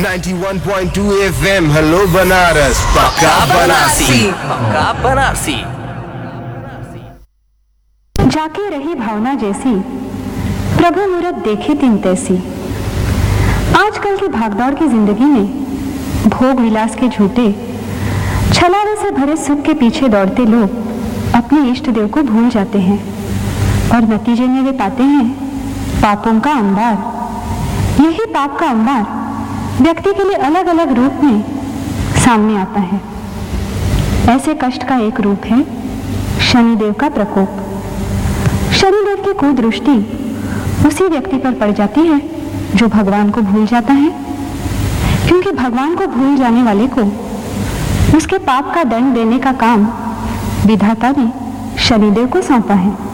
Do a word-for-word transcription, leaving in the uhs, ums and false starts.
ninety-one point two F M hello Banaras पक्का बनारसी पक्का बनारसी। जाके रही भावना जैसी प्रभु मूरत देखे तिन तैसी। आजकल की भागदौड़ की जिंदगी में भोग विलास के झूठे छलावे से भरे सुख के पीछे दौड़ते लोग अपने इष्ट देव को भूल जाते हैं और नतीजे में वे पाते हैं पापों का अंबार। यही पाप का अंबार व्यक्ति के लिए अलग अलग रूप में सामने आता है। ऐसे कष्ट का एक रूप है शनिदेव का प्रकोप। शनिदेव की कुदृष्टि उसी व्यक्ति पर पड़ जाती है जो भगवान को भूल जाता है, क्योंकि भगवान को भूल जाने वाले को उसके पाप का दंड देने का काम विधाता ने शनिदेव को सौंपा है।